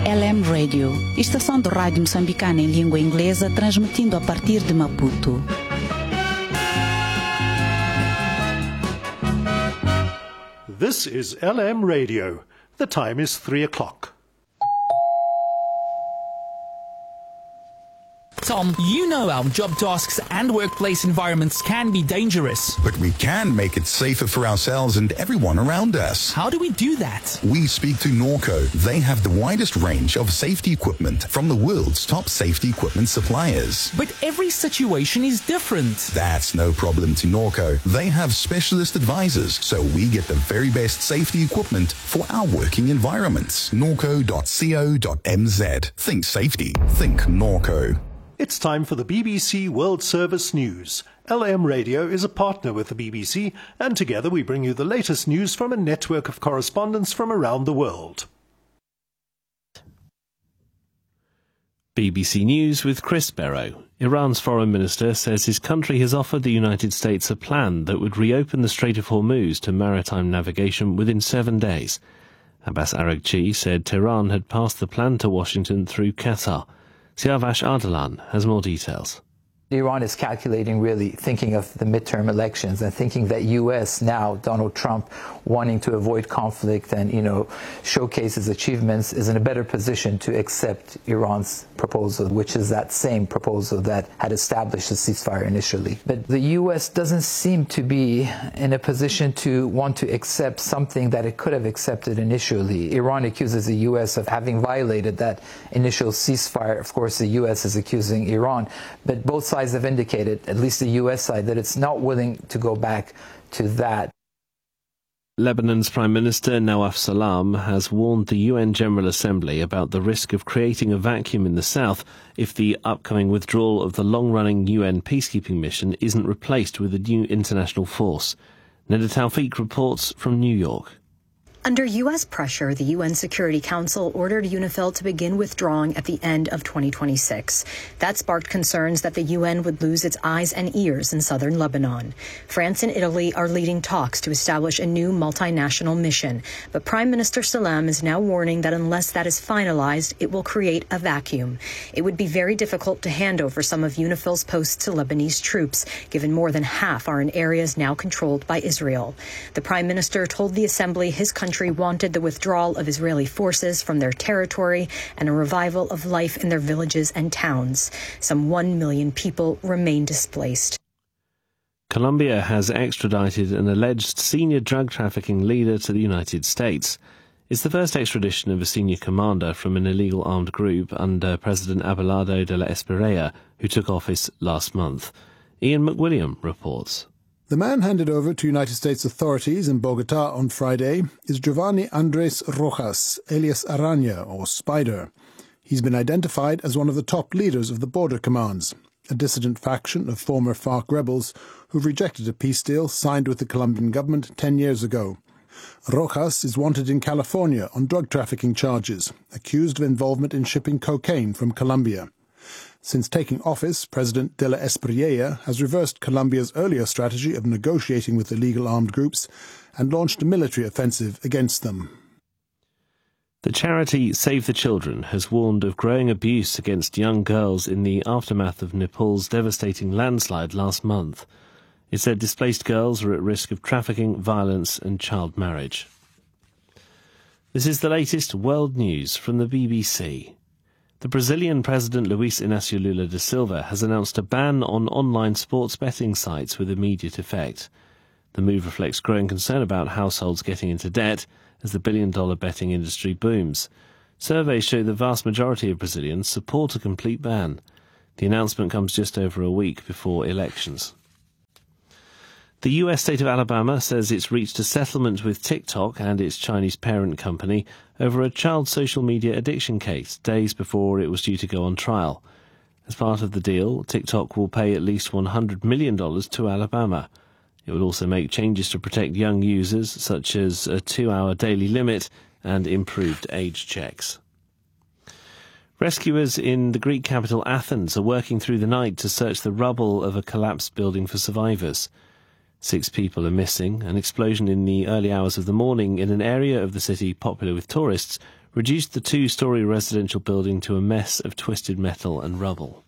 LM Radio, estação de rádio moçambicana em língua inglesa, transmitindo a partir de Maputo. This is LM Radio. The time is 3:00. Tom, you know our job tasks and workplace environments can be dangerous. But we can make it safer for ourselves and everyone around us. How do we do that? We speak to Norco. They have the widest range of safety equipment from the world's top safety equipment suppliers. But every situation is different. That's no problem to Norco. They have specialist advisors, so we get the very best safety equipment for our working environments. Norco.co.mz. Think safety. Think Norco. It's time for the BBC World Service News. LM Radio is a partner with the BBC, and together we bring you the latest news from a network of correspondents from around the world. BBC News with Chris Barrow. Iran's foreign minister says his country has offered the United States a plan that would reopen the Strait of Hormuz to maritime navigation within 7 days. Abbas Araghchi said Tehran had passed the plan to Washington through Qatar. Siavash Ardalan has more details. Iran is calculating, really thinking of the midterm elections and thinking that U.S. now, Donald Trump, wanting to avoid conflict and, showcase his achievements, is in a better position to accept Iran's proposal, which is that same proposal that had established the ceasefire initially. But the U.S. doesn't seem to be in a position to want to accept something that it could have accepted initially. Iran accuses the U.S. of having violated that initial ceasefire. Of course, the U.S. is accusing Iran, but both sides have indicated, at least the U.S. side, that it's not willing to go back to that. Lebanon's Prime Minister Nawaf Salam has warned the UN General Assembly about the risk of creating a vacuum in the south if the upcoming withdrawal of the long-running UN peacekeeping mission isn't replaced with a new international force. Neda Tawfiq reports from New York. Under U.S. pressure, the UN Security Council ordered UNIFIL to begin withdrawing at the end of 2026. That sparked concerns that the UN would lose its eyes and ears in southern Lebanon. France and Italy are leading talks to establish a new multinational mission, but Prime Minister Salam is now warning that unless that is finalized, it will create a vacuum. It would be very difficult to hand over some of UNIFIL's posts to Lebanese troops, given more than half are in areas now controlled by Israel. The Prime Minister told the Assembly his country wanted the withdrawal of Israeli forces from their territory and a revival of life in their villages and towns. Some 1 million people remain displaced. Colombia has extradited an alleged senior drug trafficking leader to the United States. It's the first extradition of a senior commander from an illegal armed group under President Abelardo de la Espriella, who took office last month. Ian McWilliam reports. The man handed over to United States authorities in Bogotá on Friday is Giovanni Andrés Rojas, alias Araña, or Spider. He's been identified as one of the top leaders of the Border Commands, a dissident faction of former FARC rebels who've rejected a peace deal signed with the Colombian government 10 years ago. Rojas is wanted in California on drug trafficking charges, accused of involvement in shipping cocaine from Colombia. Since taking office, President de la Espriella has reversed Colombia's earlier strategy of negotiating with illegal armed groups and launched a military offensive against them. The charity Save the Children has warned of growing abuse against young girls in the aftermath of Nepal's devastating landslide last month. It said displaced girls are at risk of trafficking, violence and child marriage. This is the latest world news from the BBC. The Brazilian President Luiz Inácio Lula da Silva has announced a ban on online sports betting sites with immediate effect. The move reflects growing concern about households getting into debt as the billion-dollar betting industry booms. Surveys show the vast majority of Brazilians support a complete ban. The announcement comes just over a week before elections. The US state of Alabama says it's reached a settlement with TikTok and its Chinese parent company over a child social media addiction case days before it was due to go on trial. As part of the deal, TikTok will pay at least $100 million to Alabama. It will also make changes to protect young users, such as a 2-hour daily limit and improved age checks. Rescuers in the Greek capital Athens are working through the night to search the rubble of a collapsed building for survivors. 6 people are missing. An explosion in the early hours of the morning in an area of the city popular with tourists reduced the two-storey residential building to a mess of twisted metal and rubble.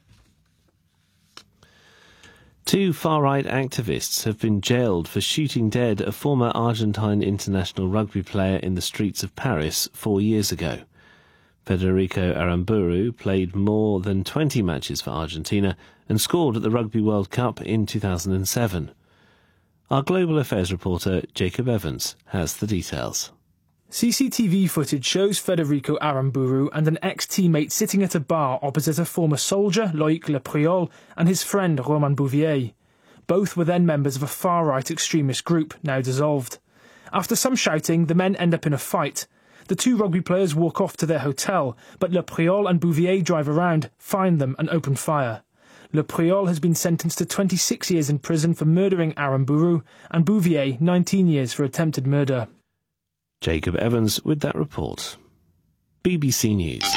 Two far-right activists have been jailed for shooting dead a former Argentine international rugby player in the streets of Paris 4 years ago. Federico Aramburu played more than 20 matches for Argentina and scored at the Rugby World Cup in 2007. Our Global Affairs reporter Jacob Evans has the details. CCTV footage shows Federico Aramburu and an ex-teammate sitting at a bar opposite a former soldier, Loïc Lepriol, and his friend Romain Bouvier. Both were then members of a far-right extremist group, now dissolved. After some shouting, the men end up in a fight. The two rugby players walk off to their hotel, but Lepriol and Bouvier drive around, find them and open fire. Lepriol has been sentenced to 26 years in prison for murdering Aramburu, and Bouvier 19 years for attempted murder. Jacob Evans with that report. BBC News.